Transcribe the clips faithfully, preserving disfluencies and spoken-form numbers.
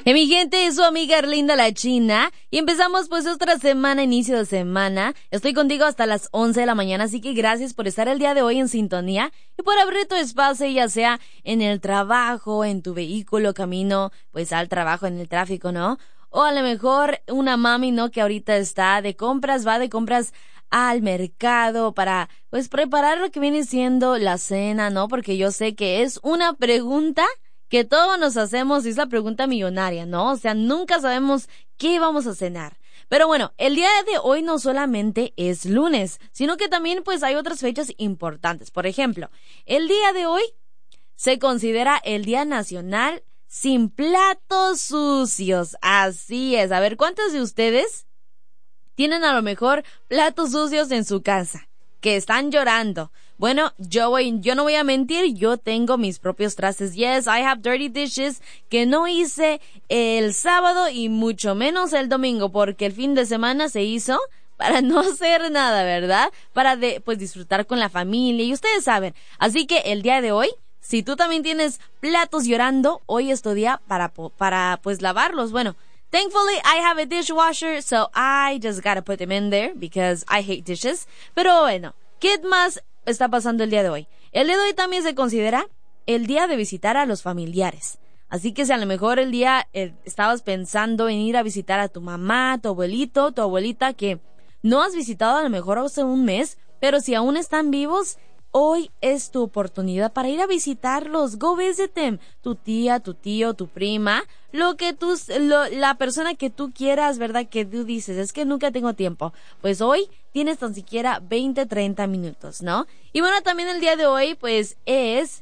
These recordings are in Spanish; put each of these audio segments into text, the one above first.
Hey, mi gente, es su amiga Erlinda la China y empezamos pues otra semana, inicio de semana. Estoy contigo hasta las once de la mañana, así que gracias por estar el día de hoy en sintonía y por abrir tu espacio, ya sea en el trabajo, en tu vehículo, camino pues al trabajo, en el tráfico, ¿no? O a lo mejor una mami, ¿no? Que ahorita está de compras, va de compras al mercado para pues preparar lo que viene siendo la cena, ¿no? Porque yo sé que es una pregunta que todos nos hacemos y es la pregunta millonaria, ¿no? O sea, nunca sabemos qué vamos a cenar. Pero bueno, el día de hoy no solamente es lunes, sino que también pues hay otras fechas importantes. Por ejemplo, el día de hoy se considera el Día Nacional Sin Platos Sucios. Así es. A ver, ¿cuántos de ustedes tienen a lo mejor platos sucios en su casa que están llorando? Bueno, yo voy, yo no voy a mentir, yo tengo mis propios trastes. Yes, I have dirty dishes que no hice el sábado y mucho menos el domingo, porque el fin de semana se hizo para no hacer nada, ¿verdad? Para de, pues disfrutar con la familia y ustedes saben. Así que el día de hoy, si tú también tienes platos llorando, hoy es tu día para, para pues lavarlos. Bueno, thankfully, I have a dishwasher, so I just gotta put them in there because I hate dishes. Pero bueno, ¿qué más está pasando el día de hoy? El día de hoy también se considera el día de visitar a los familiares. Así que si a lo mejor el día eh, estabas pensando en ir a visitar a tu mamá, tu abuelito, tu abuelita, que no has visitado a lo mejor hace un mes, pero si aún están vivos, hoy es tu oportunidad para ir a visitarlos. Go visit them. Tu tía, tu tío, tu prima, lo que tú, lo, la persona que tú quieras, ¿verdad? Que tú dices, es que nunca tengo tiempo. Pues hoy tienes tan siquiera veinte, treinta minutos, ¿no? Y bueno, también el día de hoy, pues, es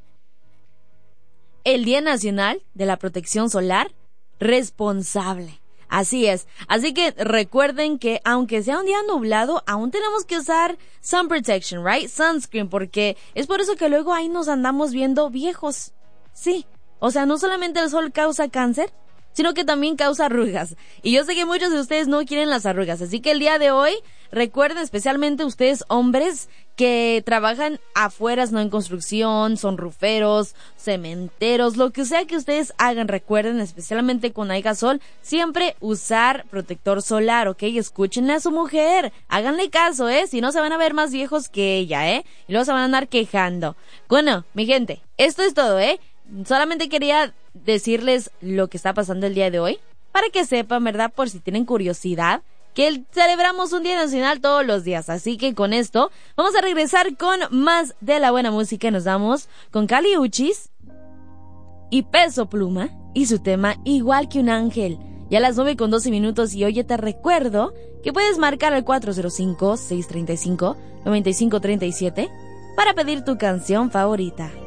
el Día Nacional de la Protección Solar Responsable. Así es. Así que recuerden que aunque sea un día nublado, aún tenemos que usar sun protection, right? Sunscreen, porque es por eso que luego ahí nos andamos viendo viejos. Sí. O sea, no solamente el sol causa cáncer, sino que también causa arrugas. Y yo sé que muchos de ustedes no quieren las arrugas. Así que el día de hoy, recuerden, especialmente ustedes hombres que trabajan afuera, no en construcción, son ruferos, cementeros, lo que sea que ustedes hagan, recuerden, especialmente cuando haya sol, siempre usar protector solar, ¿ok? Escúchenle a su mujer, háganle caso, ¿eh? Si no se van a ver más viejos que ella, ¿eh? Y luego se van a andar quejando. Bueno, mi gente, esto es todo, ¿eh? Solamente quería decirles lo que está pasando el día de hoy, para que sepan, ¿verdad? Por si tienen curiosidad, que el, celebramos un día nacional todos los días. Así que con esto vamos a regresar con más de la buena música. Nos vamos con Kali Uchis y Peso Pluma y su tema Igual que un Ángel. Ya a las nueve con doce minutos y oye, te recuerdo que puedes marcar al cuatro cero cinco, seis tres cinco, nueve cinco tres siete para pedir tu canción favorita.